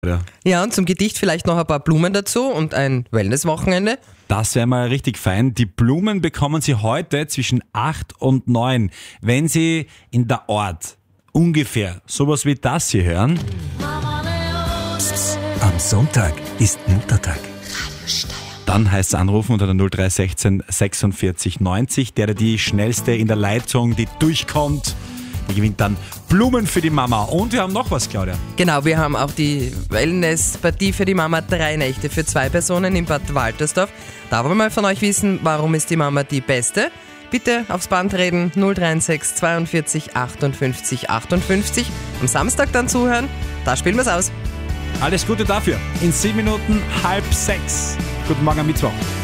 Ja, und zum Gedicht vielleicht noch ein paar Blumen dazu und ein Wellnesswochenende. Das wäre mal richtig fein. Die Blumen bekommen Sie heute zwischen 8 und 9, wenn Sie in der Ort ungefähr sowas wie das hier hören. Am Sonntag ist Muttertag. Dann heißt es anrufen unter der 0316 46 90. Der die schnellste in der Leitung, die durchkommt, die gewinnt dann Blumen für die Mama. Und wir haben noch was, Claudia. Genau, wir haben auch die Wellnesspartie für die Mama 3 Nächte für 2 Personen in Bad Waltersdorf. Da wollen wir mal von euch wissen, warum ist die Mama die Beste? Bitte aufs Band reden, 036 42 58 58. Am Samstag dann zuhören, da spielen wir es aus. Alles Gute dafür. In 7 Minuten 5:30. Guten Morgen am Mittwoch.